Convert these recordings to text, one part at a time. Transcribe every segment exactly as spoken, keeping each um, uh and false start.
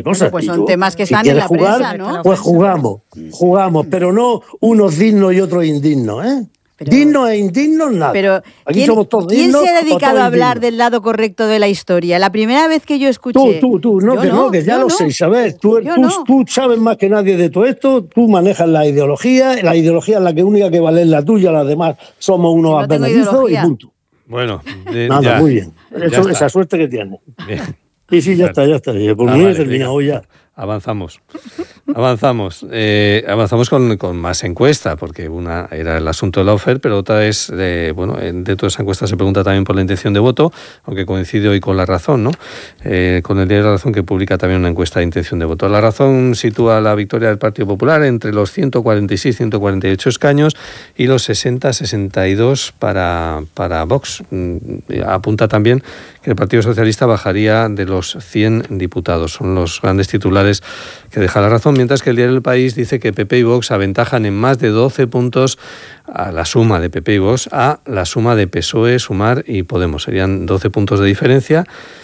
cosas. Pues y son yo, temas que si están en la jugar, prensa, ¿no? Pues jugamos, jugamos, pero no unos dignos y otros indignos, ¿eh? Pero, dignos e indignos, nada. Pero, Aquí ¿quién, somos todos ¿quién dignos se ha dedicado todos a hablar indignos? del lado correcto de la historia? La primera vez que yo escuché... Tú, tú, tú, no, que no, no, que ya lo no. sé, ¿sabes? Tú, tú, no. tú sabes más que nadie de todo esto, tú manejas la ideología, la ideología es la que única que vale es la tuya, las demás somos unos Si no apenadizos y punto. Bueno, de, nada, ya, muy bien. Eso, esa suerte que tienes. Bien. Sí, sí, ya está, ya está. Por ah, mí vale, he terminado venga. ya. Avanzamos. Avanzamos. Eh, avanzamos con, con más encuesta, porque una era el asunto de la oferta, pero otra es, eh, bueno, dentro de esa encuesta se pregunta también por la intención de voto, aunque coincide hoy con La Razón, ¿no? Eh, con el diario La Razón, que publica también una encuesta de intención de voto. La Razón sitúa la victoria del Partido Popular entre los ciento cuarenta y seis, ciento cuarenta y ocho escaños y los sesenta, sesenta y dos para, para Vox. Apunta también que el Partido Socialista bajaría de los cien diputados. Son los grandes titulares que deja La Razón, mientras que el diario El País dice que P P y Vox aventajan en más de doce puntos a la suma de P P y Vox a la suma de P S O E, Sumar y Podemos. Serían doce puntos de diferencia.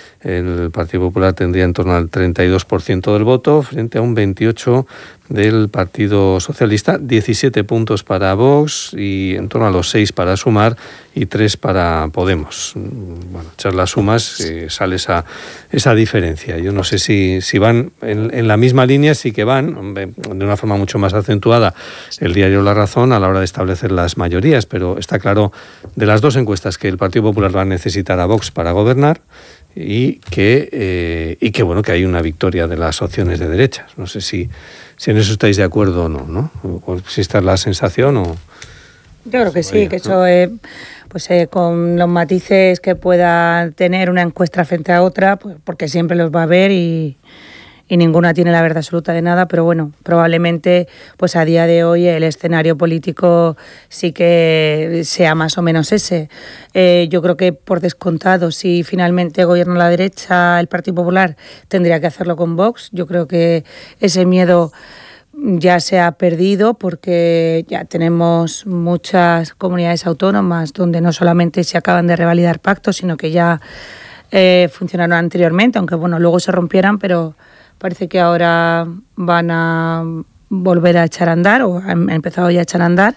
El Partido Popular tendría en torno al treinta y dos por ciento del voto frente a un veintiocho por ciento del Partido Socialista, diecisiete puntos para Vox y en torno a los seis para Sumar y tres para Podemos. Bueno, echar las sumas eh, sale esa, esa diferencia. Yo no sé si, si van en, en la misma línea, sí que van de una forma mucho más acentuada el diario La Razón a la hora de establecer las mayorías, pero está claro de las dos encuestas que el Partido Popular va a necesitar a Vox para gobernar y que, eh, y que bueno, que hay una victoria de las opciones de derechas. No sé si, si en eso estáis de acuerdo o no, ¿no? O si esta es la sensación o... Yo creo que sí, que eso eh, pues eh, con los matices que pueda tener una encuesta frente a otra, pues porque siempre los va a haber y, y ninguna tiene la verdad absoluta de nada, pero bueno, probablemente pues a día de hoy el escenario político sí que sea más o menos ese. Eh, yo creo que por descontado, si finalmente gobierna la derecha el Partido Popular, tendría que hacerlo con Vox. Yo creo que ese miedo ya se ha perdido porque ya tenemos muchas comunidades autónomas donde no solamente se acaban de revalidar pactos, sino que ya eh, funcionaron anteriormente, aunque bueno, luego se rompieran, pero parece que ahora van a volver a echar a andar o han empezado ya a echar a andar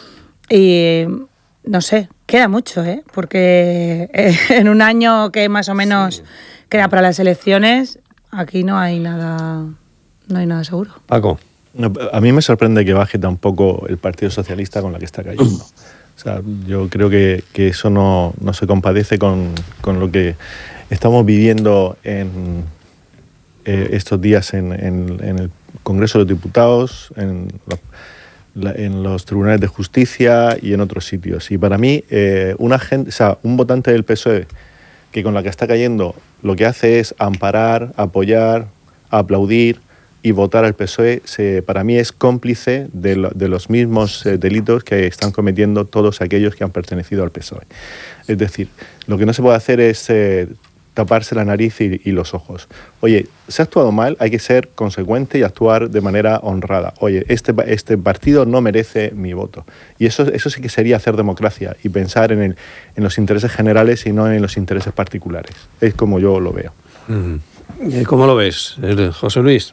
y no sé, queda mucho, ¿eh? Porque en un año que más o menos sí. queda para las elecciones, aquí no hay nada, no hay nada seguro. Paco. No, a mí me sorprende que baje tampoco el Partido Socialista con la que está cayendo. O sea, yo creo que, que eso no, no se compadece con, con lo que estamos viviendo en eh, estos días en, en, en el Congreso de los Diputados, en los, la, en los tribunales de justicia y en otros sitios. Y para mí, eh, una gente, o sea, un votante del P S O E que con la que está cayendo lo que hace es amparar, apoyar, aplaudir y votar al P S O E, se, para mí es cómplice de, lo, de los mismos eh, delitos que están cometiendo todos aquellos que han pertenecido al P S O E. Es decir, lo que no se puede hacer es eh, taparse la nariz y, y los ojos. Oye, se ha actuado mal, hay que ser consecuente y actuar de manera honrada. Oye, este, este partido no merece mi voto. Y eso, eso sí que sería hacer democracia y pensar en, el, en los intereses generales y no en los intereses particulares. Es como yo lo veo. Mm. ¿Cómo lo ves, José Luis?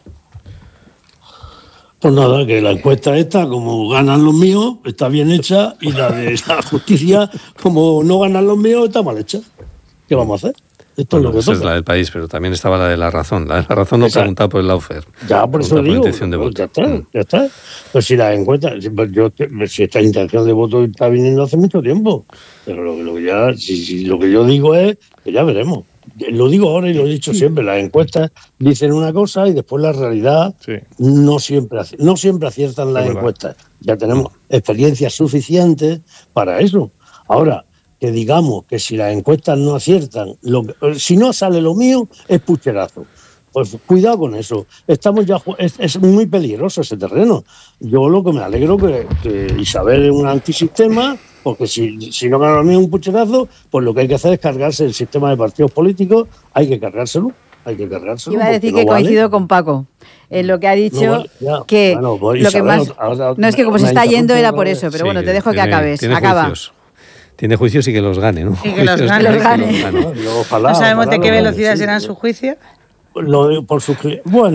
Pues nada, que la encuesta esta, como ganan los míos, está bien hecha, y la de la justicia, como no ganan los míos, está mal hecha. ¿Qué vamos a hacer? Esto Bueno, es lo que esa toca. es la del País, pero también estaba la de La Razón. La de La Razón no Exacto. preguntaba por el lawfare. Ya, por eso digo, intención de pues voto. ya está, Mm. ya está. Pues si la encuesta, yo, si esta intención de voto está viniendo hace mucho tiempo, pero lo, lo, que ya, si, si, lo que yo digo es que ya veremos. Lo digo ahora y lo he dicho siempre, las encuestas dicen una cosa y después la realidad sí. no, siempre, no siempre aciertan las encuestas. Ya tenemos experiencias suficientes para eso. Ahora, que digamos que si las encuestas no aciertan, lo, si no sale lo mío, es pucherazo. Pues cuidado con eso. Estamos ya es, es muy peligroso ese terreno. Yo lo que me alegro que, que Isabel es un antisistema, porque si, si no gana lo mío un pucherazo, pues lo que hay que hacer es cargarse el sistema de partidos políticos, hay que cargárselo. Hay que cargárselo. Iba a decir que no coincido vale. con Paco en lo que ha dicho, no vale, ya, que bueno, pues, lo Isabel, que más ahora, no es que como se está yendo era por eso, pero sí, bueno, te dejo tiene, que acabes. Tiene Acaba. Juicios. Tiene juicios y que los gane, ¿no? Y que los gane. Los gane. Ojalá, no sabemos ojalá, de qué ojalá, velocidad sí, serán sus juicios. Lo, por su, bueno.